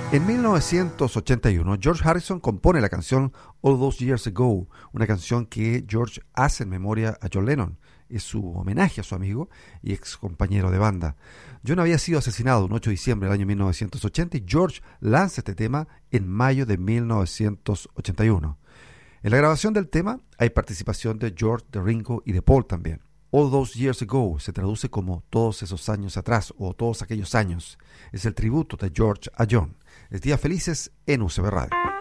En 1981, George Harrison compone la canción All Those Years Ago, una canción que George hace en memoria a John Lennon. Es su homenaje a su amigo y ex compañero de banda. John había sido asesinado un 8 de diciembre del año 1980 y George lanza este tema en mayo de 1981. En la grabación del tema hay participación de George, de Ringo y de Paul también. All Those Years Ago se traduce como todos esos años atrás o todos aquellos años. Es el tributo de George a John. Es Días Felices en UCB Radio.